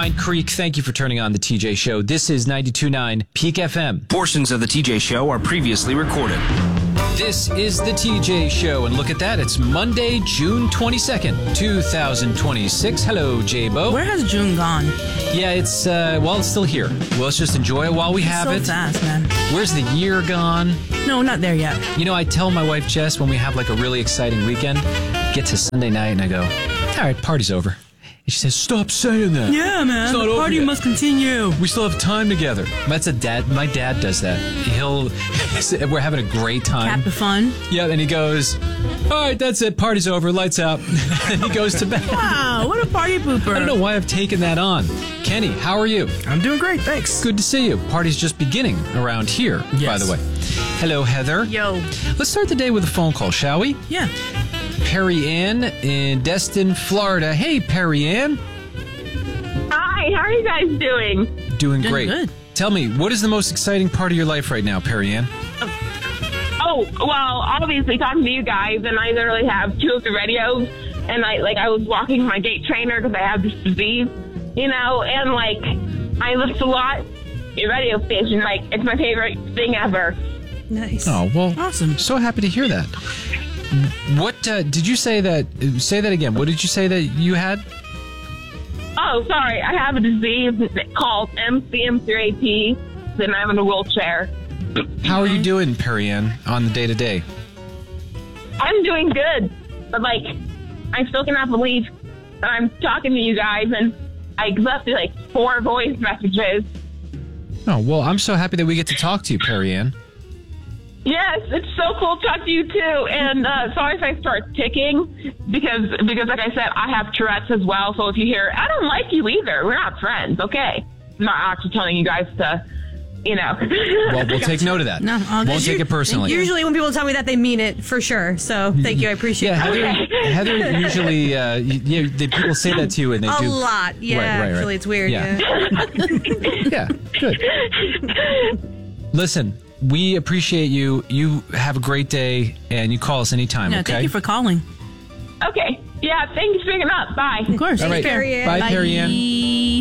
Pine Creek. Thank you for turning on the TJ Show. This is 92.9 Peak FM. Portions of the TJ Show are previously recorded. This is the TJ Show, and look at that. It's Monday, June 22nd, 2026. Hello, J-Bo. Where has June gone? Yeah, it's still here. Well, let's just enjoy it while we have it. So fast, man. Where's the year gone? No, not there yet. You know, I tell my wife, Jess, when we have like a really exciting weekend, get to Sunday night, and I go, all right, party's over. And she says, stop saying that. Yeah, man. The party must continue. We still have time together. That's a dad. My dad does that. We're having a great time. Cap the fun. Yeah, and he goes, all right, that's it. Party's over. Lights out. And he goes to bed. Wow, what a party pooper. I don't know why I've taken that on. Kenny, how are you? I'm doing great, thanks. Good to see you. Party's just beginning around here, by the way. Hello, Heather. Yo. Let's start the day with a phone call, shall we? Yeah. Perry Ann in Destin, Florida. Hey, Perry Ann. Hi, how are you guys doing? Doing great. Good. Tell me, what is the most exciting part of your life right now, Perry Ann? Oh, well, obviously talking to you guys, and I literally have 2 of the radios, and I was walking my gait trainer because I have this disease, you know, and I listen a lot. Your radio station, it's my favorite thing ever. Nice. Oh, well, awesome. So happy to hear that. What did you say that? Say that again. What did you say that you had? Oh, sorry. I have a disease called MCM3AT, and I'm in a wheelchair. How are you doing, Perry Ann, on the day-to-day? I'm doing good, but I still cannot believe that I'm talking to you guys, and I left 4 voice messages. Oh, well, I'm so happy that we get to talk to you, Perry Ann. Yes, it's so cool to talk to you too. And sorry if I start ticking because like I said, I have Tourette's as well. So if you hear, I don't like you either. We're not friends, okay? I'm not actually telling you guys to, you know. Well, we'll take note of that. No, won't take it personally. Usually when people tell me that, they mean it for sure. So thank you. I appreciate it. Heather usually, people say that to you and they do. A lot. Yeah, right. Actually, it's weird. Yeah. Yeah, good. Listen. We appreciate you. You have a great day, and you call us anytime, okay? Thank you for calling. Okay. Yeah, thanks for picking up. Bye. Of course. All right. Bye, Perry Ann.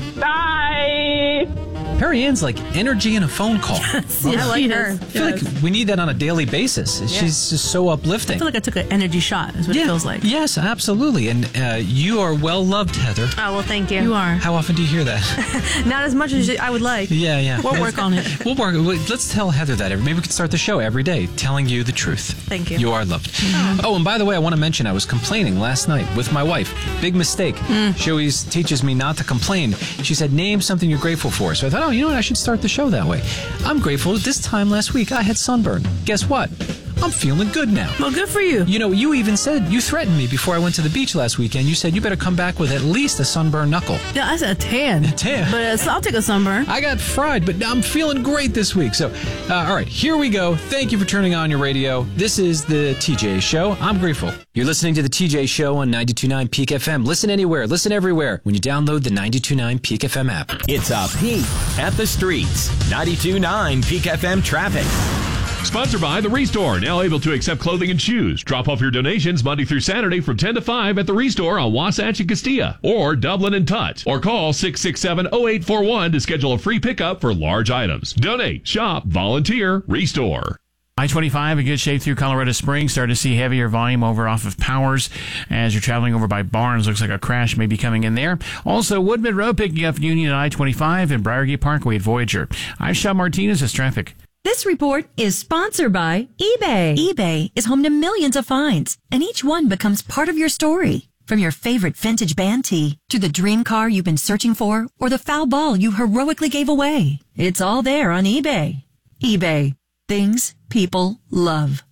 Bye. Perry Ann's like energy in a phone call. Yes, I like her. I feel like we need that on a daily basis. She's just so uplifting. I feel like I took an energy shot, is what it feels like. Yes, absolutely. And you are well loved, Heather. Oh, well, thank you. You are. How often do you hear that? Not as much as I would like. Yeah. We'll work on it. We'll work. Let's tell Heather that. Maybe we could start the show every day telling you the truth. Thank you. You are loved. Oh, and by the way, I want to mention I was complaining last night with my wife. Big mistake. She always teaches me not to complain. She said, name something you're grateful for. So I thought, you know what? I should start the show that way. I'm grateful. This time last week, I had sunburn. Guess what? I'm feeling good now. Well, good for you. You know, you even said, you threatened me before I went to the beach last weekend. You said, you better come back with at least a sunburned knuckle. Yeah, I said a tan. A tan. But I'll take a sunburn. I got fried, but I'm feeling great this week. So, all right, here we go. Thank you for turning on your radio. This is the TJ Show. I'm grateful. You're listening to the TJ Show on 92.9 Peak FM. Listen anywhere, listen everywhere when you download the 92.9 Peak FM app. It's a peek at the streets. 92.9 Peak FM traffic. Sponsored by The Restore, now able to accept clothing and shoes. Drop off your donations Monday through Saturday from 10 to 5 at The Restore on Wasatch and Castilla, or Dublin and Tut. Or call 667-0841 to schedule a free pickup for large items. Donate, shop, volunteer, Restore. I-25 in good shape through Colorado Springs. Starting to see heavier volume over off of Powers as you're traveling over by Barnes. Looks like a crash may be coming in there. Also, Woodman Road picking up Union at I-25 and Briargate Parkway at Voyager. I'm Sean Martinez as traffic. This report is sponsored by eBay. eBay is home to millions of finds, and each one becomes part of your story. From your favorite vintage band tee to the dream car you've been searching for or the foul ball you heroically gave away. It's all there on eBay. eBay. Things people love.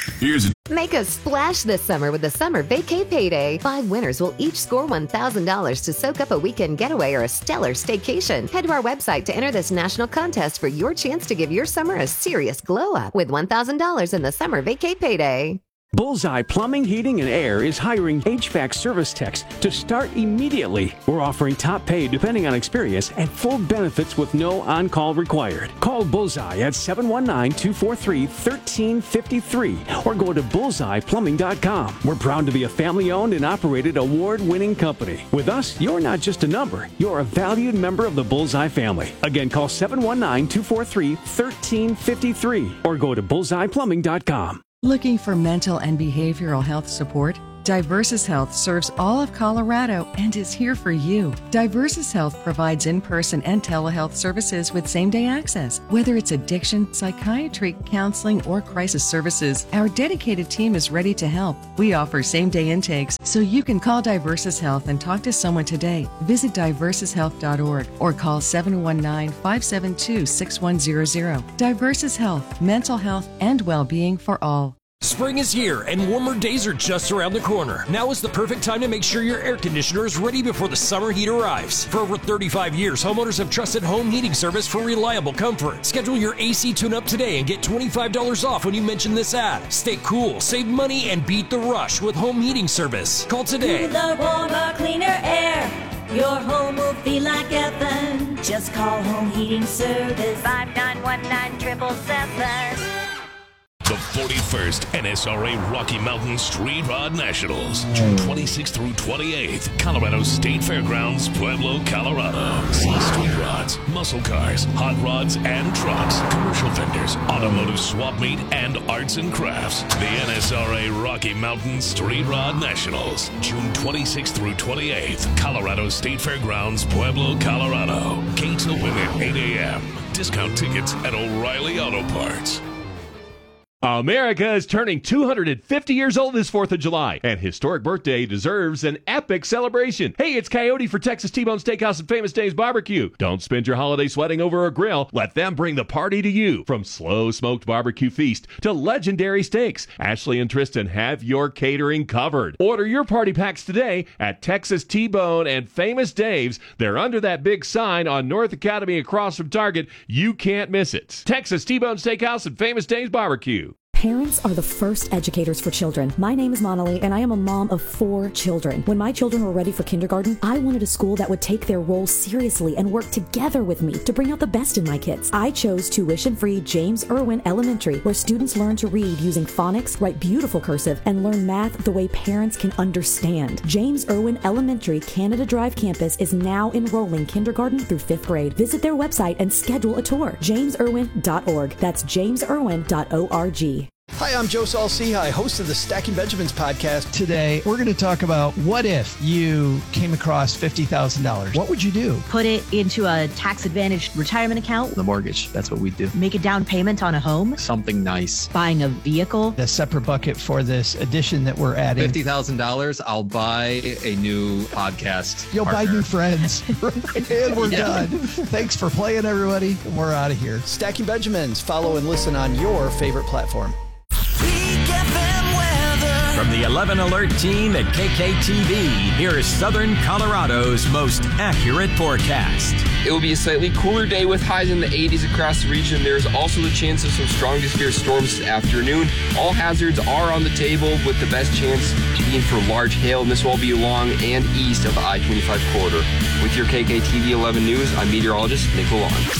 Make a splash this summer with the Summer Vacay Payday. 5 winners will each score $1,000 to soak up a weekend getaway or a stellar staycation. Head to our website to enter this national contest for your chance to give your summer a serious glow up with $1,000 in the Summer Vacay Payday. Bullseye Plumbing, Heating, and Air is hiring HVAC service techs to start immediately. We're offering top pay depending on experience and full benefits with no on-call required. Call Bullseye at 719-243-1353 or go to bullseyeplumbing.com. We're proud to be a family-owned and operated award-winning company. With us, you're not just a number. You're a valued member of the Bullseye family. Again, call 719-243-1353 or go to bullseyeplumbing.com. Looking for mental and behavioral health support? Diversus Health serves all of Colorado and is here for you. Diversus Health provides in-person and telehealth services with same-day access. Whether it's addiction, psychiatry, counseling, or crisis services, our dedicated team is ready to help. We offer same-day intakes, so you can call Diversus Health and talk to someone today. Visit diversushealth.org or call 719-572-6100. Diversus Health, mental health and well-being for all. Spring is here and warmer days are just around the corner. Now is the perfect time to make sure your air conditioner is ready before the summer heat arrives. For over 35 years, homeowners have trusted Home Heating Service for reliable comfort. Schedule your AC tune-up today and get $25 off when you mention this ad. Stay cool, save money, and beat the rush with Home Heating Service. Call today. Cooler, warmer, cleaner air. Your home will feel like heaven. Just call Home Heating Service. 5919-777. The 41st NSRA Rocky Mountain Street Rod Nationals, June 26th through 28th, Colorado State Fairgrounds, Pueblo, Colorado. See street rods, muscle cars, hot rods and trucks, commercial vendors, automotive swap meet, and arts and crafts. The NSRA Rocky Mountain Street Rod Nationals, June 26th through 28th, Colorado State Fairgrounds, Pueblo, Colorado. Gates open at 8 a.m. Discount tickets at O'Reilly Auto Parts. America is turning 250 years old this 4th of July, and historic birthday deserves an epic celebration. Hey, it's Coyote for Texas T-Bone Steakhouse and Famous Dave's Barbecue. Don't spend your holiday sweating over a grill. Let them bring the party to you. From slow smoked barbecue feast to legendary steaks, Ashley and Tristan have your catering covered. Order your party packs today at Texas T-Bone and Famous Dave's. They're under that big sign on North Academy across from Target. You can't miss it. Texas T-Bone Steakhouse and Famous Dave's Barbecue. Parents are the first educators for children. My name is Monali, and I am a mom of 4 children. When my children were ready for kindergarten, I wanted a school that would take their role seriously and work together with me to bring out the best in my kids. I chose tuition-free James Irwin Elementary, where students learn to read using phonics, write beautiful cursive, and learn math the way parents can understand. James Irwin Elementary, Canada Drive campus is now enrolling kindergarten through 5th grade. Visit their website and schedule a tour. jamesirwin.org. That's jamesirwin.org. Hi, I'm Joe Saul-Sehy, host of the Stacking Benjamins podcast. Today, we're going to talk about what if you came across $50,000? What would you do? Put it into a tax-advantaged retirement account. The mortgage, that's what we do. Make a down payment on a home. Something nice. Buying a vehicle. A separate bucket for this addition that we're adding. $50,000, I'll buy a new podcast. You'll partner. buy new friends. And we're done. Thanks for playing, everybody. And we're out of here. Stacking Benjamins. Follow and listen on your favorite platform. From the 11 Alert team at KKTV, here is Southern Colorado's most accurate forecast. It will be a slightly cooler day with highs in the 80s across the region. There's also the chance of some strong to severe storms this afternoon. All hazards are on the table with the best chance being for large hail, and this will be along and east of the I-25 corridor. With your KKTV 11 News, I'm meteorologist Nick Lalonde.